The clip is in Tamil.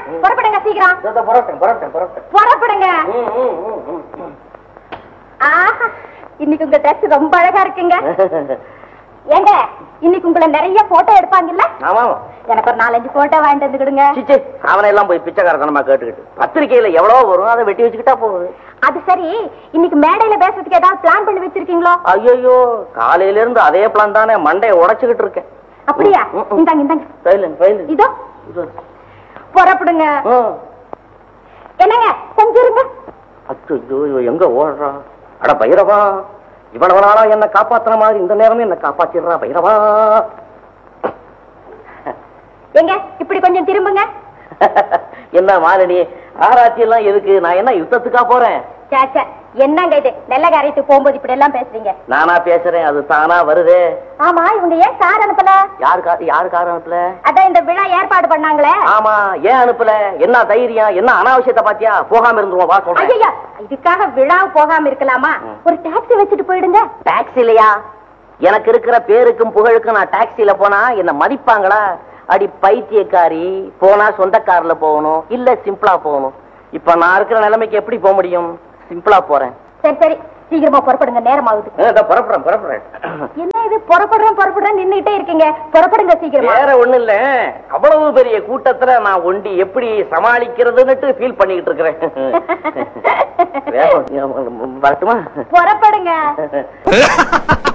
புறப்படுங்க சீக்கிரம். புறப்படுங்க. இன்னைக்கு உங்க ட்ரெஸ் ரொம்ப அழகா இருக்குங்க. ஏங்க இன்னைக்கு உங்களை நிறைய போட்டோ எடுப்பாங்கல்ல? எனக்கு ஒரு 4-5 போட்டோ வாங்கிட்டு வந்துடுங்க. அவனை எல்லாம் போய் பிச்சைக்காரத்தனமா கேட்டுக்கிட்டு பத்திரிகையில எவ்வளவு வரும் அதை வெட்டி வச்சுக்கிட்டா போகுது. அது சரி, இன்னைக்கு மேடையில பேசுறதுக்கு ஏதாவது பிளான் பண்ணி வச்சிருக்கீங்களோ? ஐயோ, காலையில இருந்து அதே பிளான் தானே, மண்டையை உடைச்சுக்கிட்டு இருக்கேன். அப்படியா? இந்தாங்க. இதோ புறப்படுங்க. என்னங்க கொஞ்சம் இருங்க. அச்சோ, எங்க ஓடுறா? அட பைரவா, இவ்வளவு நாளா என்ன காப்பாத்துற மாதிரி இந்த நேரமே என்ன காப்பாத்திடுறா பைரவா. எங்க இப்படி கொஞ்சம் திரும்புங்க. என்ன மாலினி, ஆராய்ச்சி எல்லாம் எதுக்கு? நான் என்ன யுத்தத்துக்கா போறேன்? என்னங்க இது, நல்ல காரியத்துக்கு போகும்போது இப்படி எல்லாம் பேசுறீங்க? நானா பேசுறேன், அது தானா வருது. ஆமா, இவங்க ஏன் சார் அனுப்பல? யாரு கார் அனுப்பல? அதான் இந்த விழா ஏற்பாடு பண்ணாங்களே. ஆமா, ஏன் அனுப்பல? என்ன தைரியம்? என்ன அனாவசியத்தை பாத்தியா? போகாம இருந்துருவோம் வா சொல்றேன். ஐயா, இதுக்காக விழா போகாம இருக்கலாமா? ஒரு டாக்ஸி வச்சுட்டு போயிடுங்க. டாக்ஸி இல்லையா? எனக்கு இருக்கிற பேருக்கும் புகழுக்கும் நான் டாக்ஸில போனா என்ன மதிப்பாங்களா? அடி பைத்தியக்காரி, போனா சொந்த கார்ல போகணும், இல்ல சிம்பிளா போகணும். இப்ப நான் இருக்கிற நிலைமைக்கு எப்படி போக முடியும்? சிம்பிளா போறேன். சரி சீக்கிரமா புறப்படுங்க, நேரம் ஆகுது. புறப்படுறேன். என்ன இது புறப்படுறேன் நின்னுட்டே இருக்கீங்க? புறப்படுங்க சீக்கிரமா. வேற ஒண்ணு இல்ல, அவ்வளவு பெரிய கூட்டத்துல நான் ஒண்டி எப்படி சமாளிக்கிறதுன்னு ஃபீல் பண்ணிக்கிட்டு இருக்கிறேன். வரட்டுமா? புறப்படுங்க.